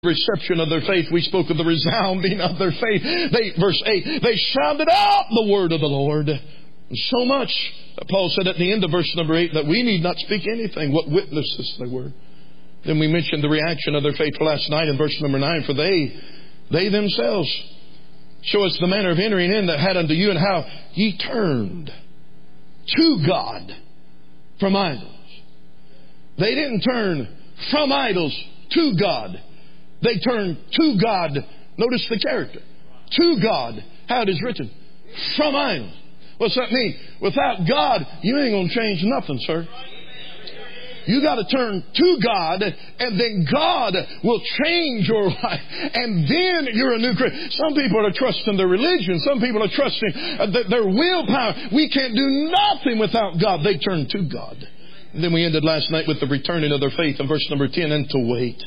reception of their faith. We spoke of the resounding of their faith. Verse 8, they shouted out the word of the Lord. So much that Paul said at the end of verse number 8 that we need not speak anything. What witnesses they were. Then we mentioned the reaction of their faith last night in verse number 9. For they themselves show us the manner of entering in that had unto you, and how ye turned to God from idols. They didn't turn from idols to God. They turned to God. Notice the character. To God. How it is written. From idols. What's that mean? Without God, you ain't going to change nothing, sir. You got to turn to God, and then God will change your life. And then you're a new Christian. Some people are trusting their religion. Some people are trusting their willpower. We can't do nothing without God. They turn to God. And then we ended last night with the returning of their faith in verse number 10. And to wait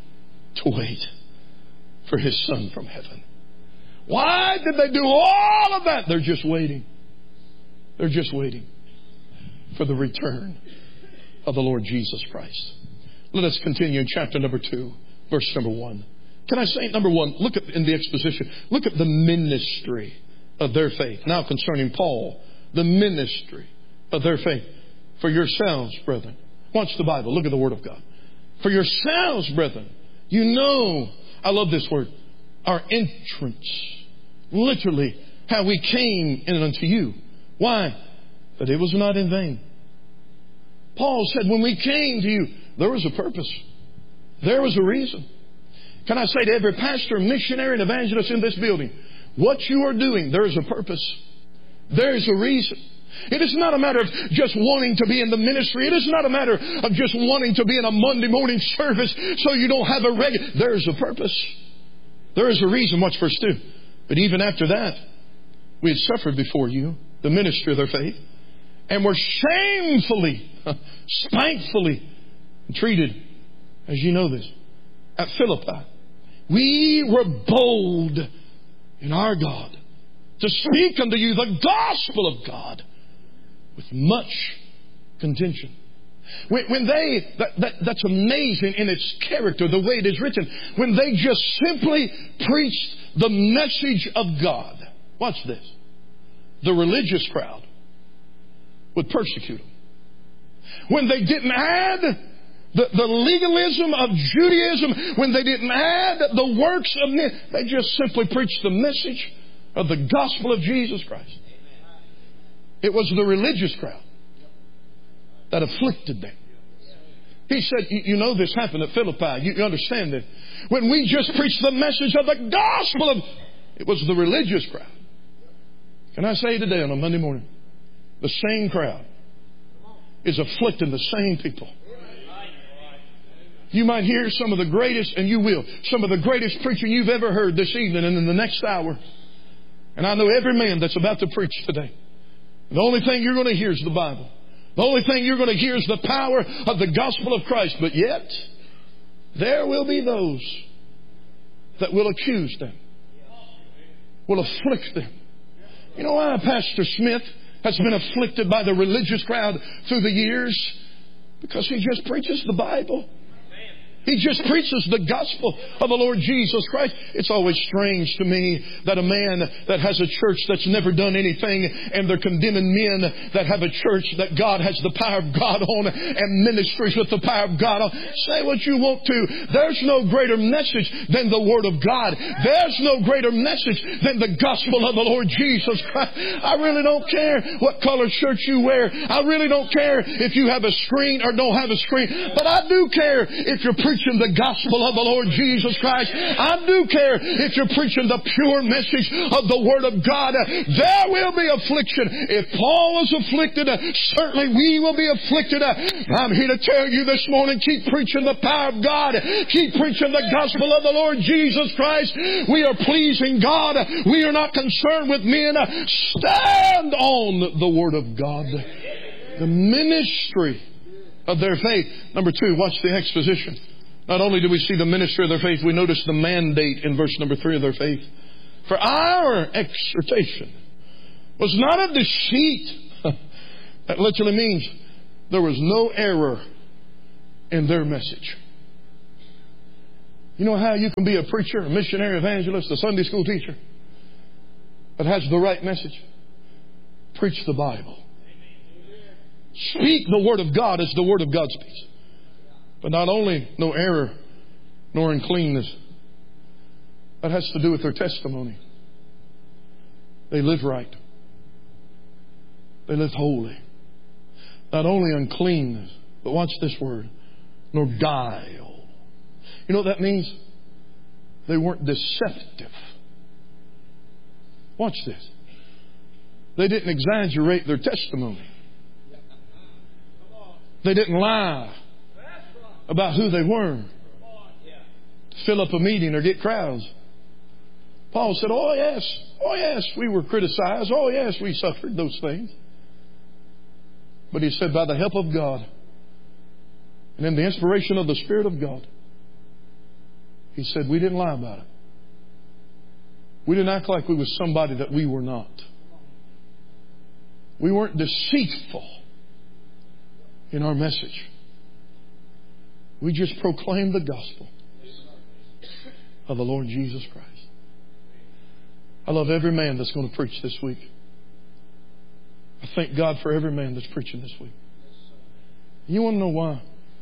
for His Son from heaven. Why did they do all of that? They're just waiting. They're just waiting for the return of the Lord Jesus Christ. Let us continue in chapter number 2, verse number 1. Can I say, number 1, look at in the exposition, look at the ministry of their faith. Now concerning Paul, the ministry of their faith. For yourselves, brethren. Watch the Bible. Look at the Word of God. For yourselves, brethren. You know, I love this word, our entrance. Literally, how we came in unto you. Why? But it was not in vain. Paul said, when we came to you, there was a purpose. There was a reason. Can I say to every pastor, missionary, and evangelist in this building, what you are doing, there is a purpose. There is a reason. It is not a matter of just wanting to be in the ministry. It is not a matter of just wanting to be in a Monday morning service so you don't have a regular. There is a purpose. There is a reason. Watch verse 2. But even after that, we had suffered before you, the ministry of their faith, and were shamefully, spitefully treated, as you know this, at Philippi. We were bold in our God to speak unto you the gospel of God with much contention. When they, that's amazing in its character, the way it is written. When they just simply preached the message of God. Watch this. The religious crowd would persecute them. When they didn't add the legalism of Judaism, when they didn't add the works of men, they just simply preached the message of the gospel of Jesus Christ. It was the religious crowd that afflicted them. He said, you know this happened at Philippi. You understand that. When we just preached the message of the gospel of... It was the religious crowd. Can I say today on a Monday morning, the same crowd is afflicting the same people. You might hear some of the greatest, and you will, some of the greatest preaching you've ever heard this evening and in the next hour. And I know every man that's about to preach today. The only thing you're going to hear is the Bible. The only thing you're going to hear is the power of the gospel of Christ. But yet, there will be those that will accuse them, will afflict them. You know why Pastor Smith has been afflicted by the religious crowd through the years? Because he just preaches the Bible. He just preaches the gospel of the Lord Jesus Christ. It's always strange to me that a man that has a church that's never done anything, and they're condemning men that have a church that God has the power of God on and ministries with the power of God on. Say what you want to. There's no greater message than the Word of God. There's no greater message than the gospel of the Lord Jesus Christ. I really don't care what color shirt you wear. I really don't care if you have a screen or don't have a screen. But I do care if you're preaching the gospel of the Lord Jesus Christ. I do care if you're preaching the pure message of the Word of God. There will be affliction. If Paul was afflicted, certainly we will be afflicted. I'm here to tell you this morning, keep preaching the power of God. Keep preaching the gospel of the Lord Jesus Christ. We are pleasing God. We are not concerned with men. Stand on the Word of God. The ministry of their faith. Number 2, watch the exposition. Not only do we see the ministry of their faith, we notice the mandate in verse number 3 of their faith. For our exhortation was not a deceit. That literally means there was no error in their message. You know how you can be a preacher, a missionary, evangelist, a Sunday school teacher that has the right message? Preach the Bible. Speak the Word of God as the Word of God speaks. But not only no error nor uncleanness. That has to do with their testimony. They live right. They live holy. Not only uncleanness, but watch this word, nor guile. You know what that means? They weren't deceptive. Watch this. They didn't exaggerate their testimony. They didn't lie about who they were to fill up a meeting or get crowds. Paul said, oh yes, we were criticized. Oh yes, we suffered those things. But he said, by the help of God and in the inspiration of the Spirit of God, he said, we didn't lie about it. We didn't act like we was somebody that we were not. We weren't deceitful in our message. We just proclaimed the gospel of the Lord Jesus Christ. I love every man that's going to preach this week. I thank God for every man that's preaching this week. You want to know why?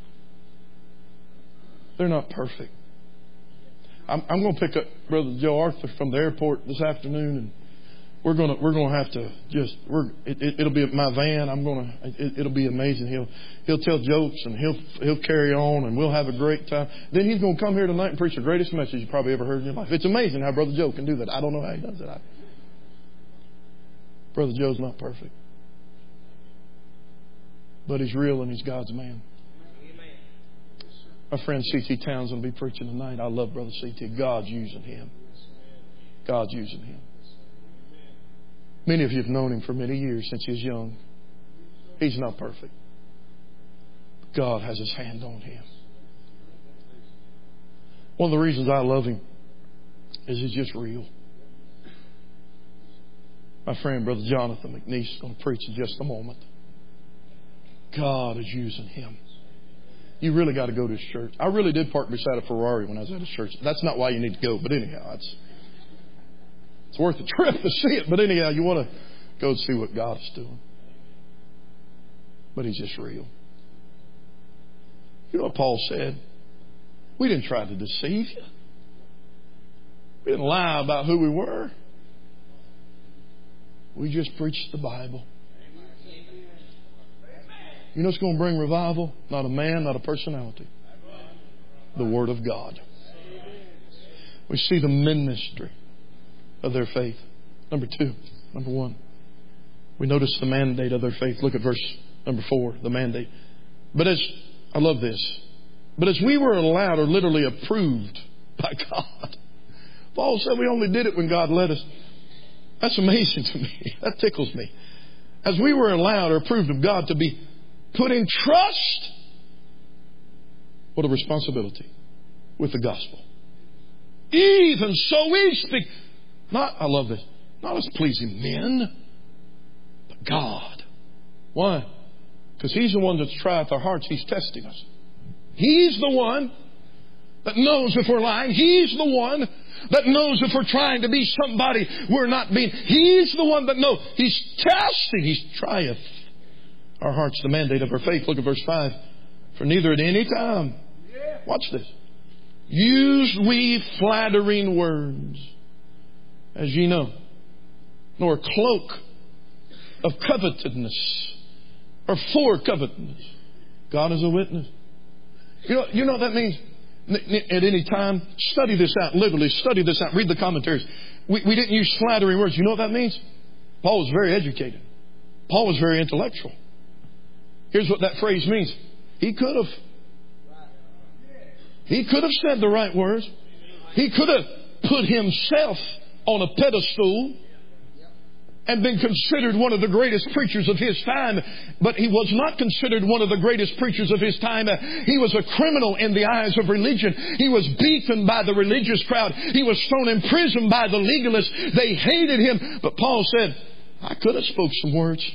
They're not perfect. I'm going to pick up Brother Joe Arthur from the airport this afternoon, and we're going to have to just it'll be my van. It'll be amazing. He'll tell jokes and he'll carry on, and we'll have a great time. Then he's going to come here tonight and preach the greatest message you probably ever heard in your life. It's amazing how Brother Joe can do that. I don't know how he does it. Brother Joe's not perfect, but he's real and he's God's man. My friend C.T. Townsend will be preaching tonight. I love Brother C.T. God's using him. God's using him. Many of you have known him for many years since he was young. He's not perfect. God has His hand on him. One of the reasons I love him is he's just real. My friend, Brother Jonathan McNeese, is going to preach in just a moment. God is using him. You really got to go to his church. I really did park beside a Ferrari when I was at his church. That's not why you need to go, but anyhow, it's worth the trip to see it. But anyhow, you want to go and see what God is doing. But He's just real. You know what Paul said? We didn't try to deceive you. We didn't lie about who we were. We just preached the Bible. You know what's going to bring revival? Not a man, not a personality. The Word of God. We see the ministry of their faith. Number 1. We notice the mandate of their faith. Look at verse number 4, the mandate. I love this. But as we were allowed or literally approved by God. Paul said we only did it when God led us. That's amazing to me. That tickles me. As we were allowed or approved of God to be put in trust. What a responsibility with the gospel. Even so we speak. I love this. Not as pleasing men, but God. Why? Because He's the one that's trieth our hearts. He's testing us. He's the one that knows if we're lying. He's the one that knows if we're trying to be somebody we're not being. He's the one that knows. He's testing. He's trieth our hearts, the mandate of our faith. Look at verse 5. For neither at any time, watch this, used we flattering words, as ye know, nor a cloak of covetousness, or for covetousness. God is a witness. You know what that means? At any time, study this out, literally study this out, read the commentaries. We didn't use flattering words. You know what that means? Paul was very educated. Paul was very intellectual. Here's what that phrase means. He could have said the right words. He could have put himself on a pedestal and been considered one of the greatest preachers of his time. But he was not considered one of the greatest preachers of his time. He was a criminal in the eyes of religion. He was beaten by the religious crowd. He was thrown in prison by the legalists. They hated him. But Paul said, I could have spoke some words.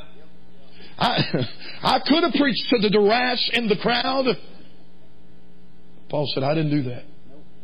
I could have preached to the duress in the crowd. Paul said, I didn't do that.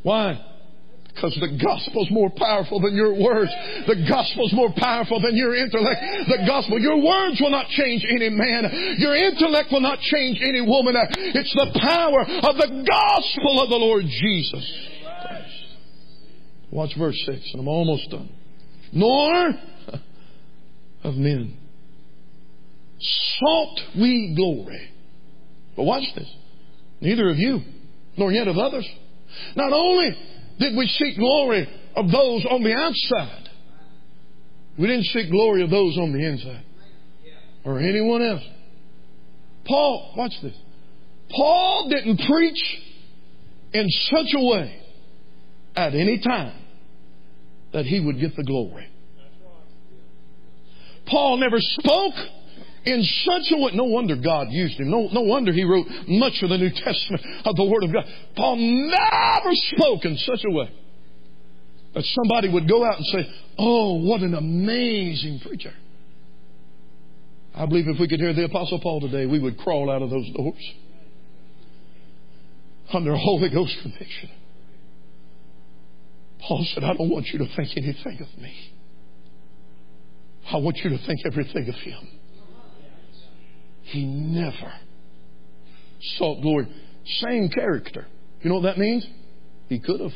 Why? Because the gospel's more powerful than your words. The gospel's more powerful than your intellect. The gospel, your words will not change any man. Your intellect will not change any woman. It's the power of the gospel of the Lord Jesus Christ. Watch verse 6, and I'm almost done. Nor of men sought we glory. But watch this. Neither of you, nor yet of others. Not only did we seek glory of those on the outside, we didn't seek glory of those on the inside. Or anyone else. Paul, watch this. Paul didn't preach in such a way at any time that he would get the glory. Paul never spoke in such a way. No wonder God used him. No wonder he wrote much of the New Testament of the Word of God. Paul never spoke in such a way that somebody would go out and say, "Oh, what an amazing preacher." I believe if we could hear the Apostle Paul today, we would crawl out of those doors under Holy Ghost conviction. Paul said, "I don't want you to think anything of me. I want you to think everything of Him." He never sought glory. Same character. You know what that means? He could have.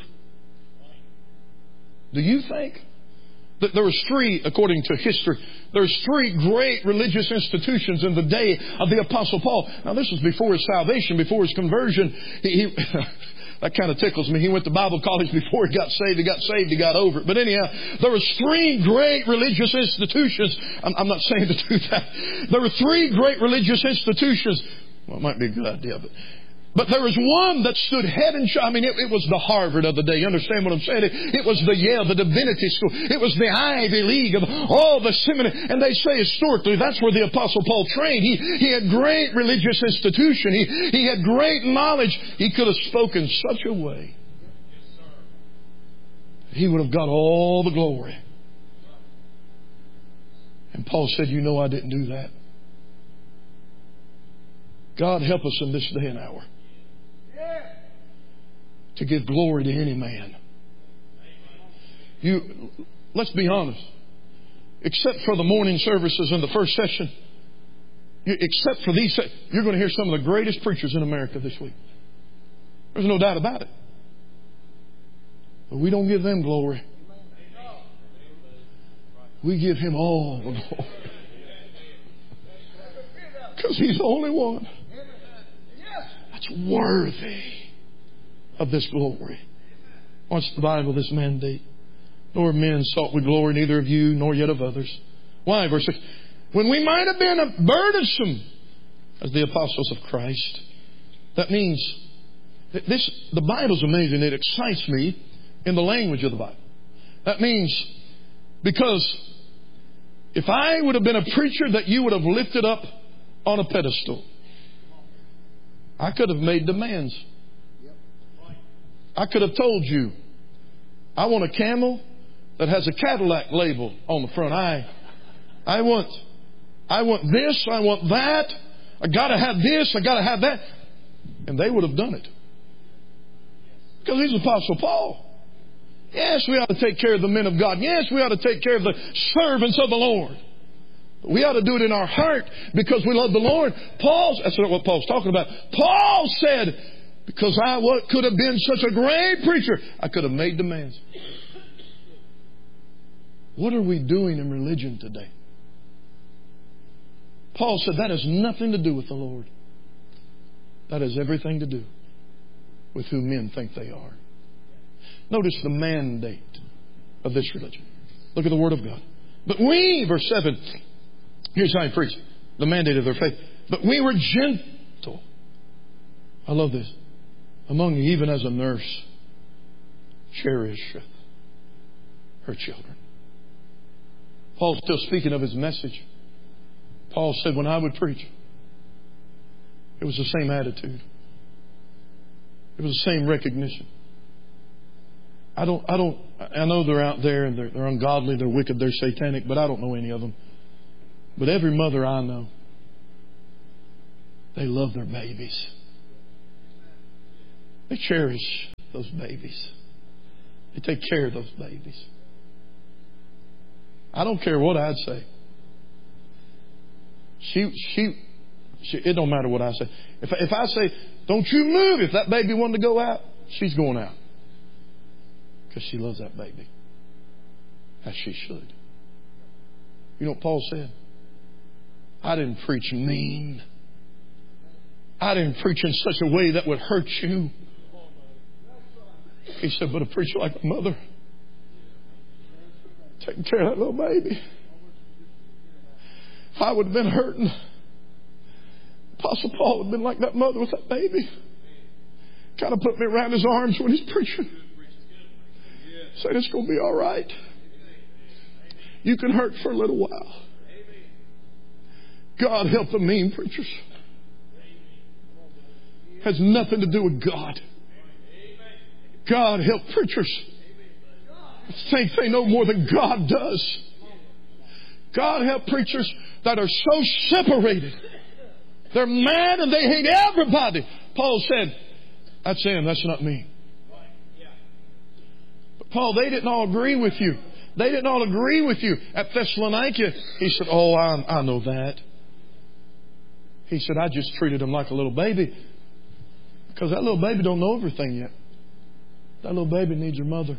Do you think that there was three, according to history, there's three great religious institutions in the day of the Apostle Paul. Now this was before his salvation, before his conversion. That kind of tickles me. He went to Bible college before he got saved. He got over it. But anyhow, there was three great religious institutions. I'm not saying to do that. There were three great religious institutions. Well, it might be a good idea, but there was one that stood head and shoulders. I mean, it was the Harvard of the day. You understand what I'm saying? It was the Yale, the Divinity School. It was the Ivy League of all the seminary. And they say historically that's where the Apostle Paul trained. He had great religious institution. He had great knowledge. He could have spoken such a way he would have got all the glory. And Paul said, "You know I didn't do that." God help us in this day and hour to give glory to any man. Let's be honest. Except for the morning services in the first session, except for these, you're going to hear some of the greatest preachers in America this week. There's no doubt about it. But we don't give them glory. We give Him all the glory. Because He's the only one that's worthy of this glory. What's the Bible, this mandate? Nor of men sought we glory, neither of you, nor yet of others. Why? Verse 6. When we might have been burdensome as the apostles of Christ. That means, the Bible's amazing. It excites me in the language of the Bible. That means, because if I would have been a preacher that you would have lifted up on a pedestal, I could have made demands. I could have told you, I want a camel that has a Cadillac label on the front. I want this, I want that. I got to have this, I got to have that. And they would have done it. Because he's Apostle Paul. Yes, we ought to take care of the men of God. Yes, we ought to take care of the servants of the Lord. We ought to do it in our heart because we love the Lord. That's not what Paul's talking about. Paul said, because I could have been such a great preacher, I could have made demands. What are we doing in religion today? Paul said that has nothing to do with the Lord. That has everything to do with who men think they are. Notice the mandate of this religion. Look at the Word of God. But we, verse 7, here's how he preached. The mandate of their faith. But we were gentle. I love this. Among you, even as a nurse cherisheth her children. Paul's still speaking of his message. Paul said, when I would preach, it was the same attitude. It was the same recognition. I know they're out there and they're ungodly, they're wicked, they're satanic, but I don't know any of them. But every mother I know, they love their babies. They cherish those babies. They take care of those babies. I don't care what I'd say. It don't matter what I say. If I say, don't you move, if that baby wanted to go out, she's going out. Because she loves that baby. As she should. You know what Paul said? I didn't preach mean. I didn't preach in such a way that would hurt you. He said, but a preacher like a mother, taking care of that little baby. I would have been hurting. Apostle Paul would have been like that mother with that baby. Kind of put me around his arms when he's preaching. Said, it's going to be all right. You can hurt for a little while. God help the mean preachers. Has nothing to do with God. God help preachers think they know more than God does. God help preachers that are so separated. They're mad and they hate everybody. Paul said, that's them, that's not me. But Paul, they didn't all agree with you. They didn't all agree with you at Thessalonica. He said, oh, I know that. He said, I just treated them like a little baby. Because that little baby don't know everything yet. That little baby needs her mother.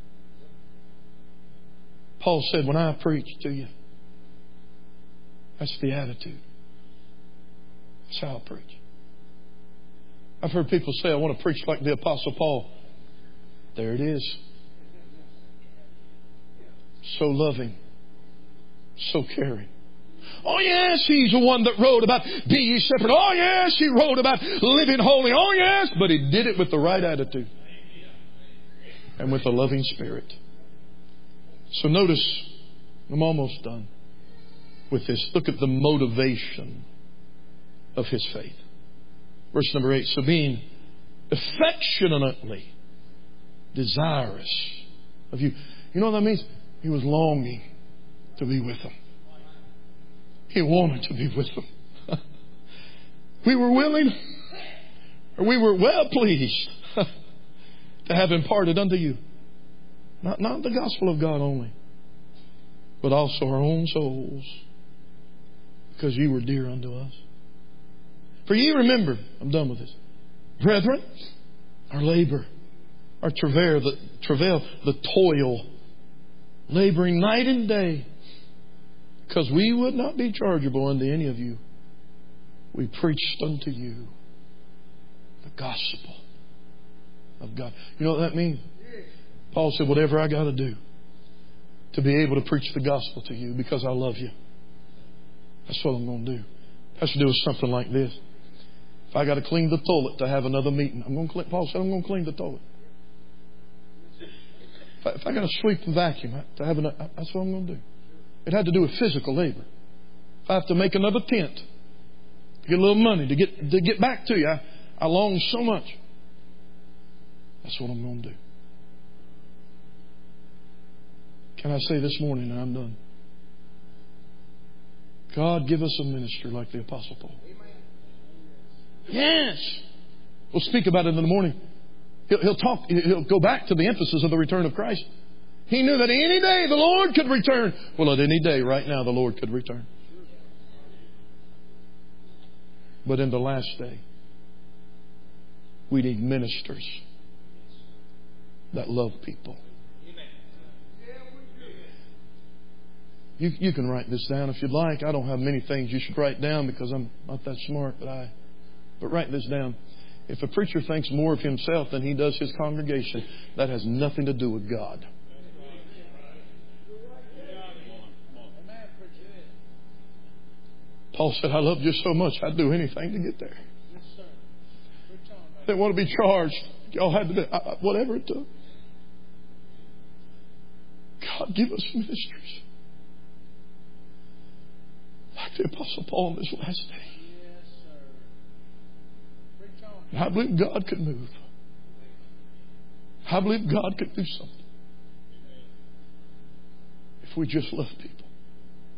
Paul said, when I preach to you, that's the attitude. That's how I preach. I've heard people say, I want to preach like the Apostle Paul. There it is. So loving. So caring. Oh yes, he's the one that wrote about be ye separate. Oh yes, he wrote about living holy. Oh yes, but he did it with the right attitude. And with a loving spirit. So notice, I'm almost done with this. Look at the motivation of his faith. Verse number 8. So being affectionately desirous of you. You know what that means? He was longing to be with them. He wanted to be with them. We were willing, or we were well pleased to have imparted unto you. Not the gospel of God only, but also our own souls, because you were dear unto us. For ye remember, I'm done with this, brethren, our labor, our travail, the toil, laboring night and day, because we would not be chargeable unto any of you. We preached unto you the gospel of God. You know what that means? Paul said, whatever I got to do to be able to preach the gospel to you because I love you, that's what I'm going to do. It has to do with something like this. If I got to clean the toilet to have another meeting, Paul said, I'm going to clean the toilet. If I got to sweep and vacuum to have that's what I'm going to do. It had to do with physical labor. If I have to make another tent to get a little money to get back to you, I long so much. That's what I'm going to do. Can I say this morning, and I'm done? God, give us a minister like the Apostle Paul. Yes. We'll speak about it in the morning. He'll go back to the emphasis of the return of Christ. He knew that any day the Lord could return. Well, at any day right now the Lord could return. But in the last day, we need ministers that love people. You can write this down if you'd like. I don't have many things you should write down because I'm not that smart, but write this down. If a preacher thinks more of himself than he does his congregation, that has nothing to do with God. Paul said, I loved you so much, I'd do anything to get there. They didn't want to be charged. Y'all had to do whatever it took. God, give us ministries like the Apostle Paul in this last day. And I believe God could move. I believe God could do something if we just love people.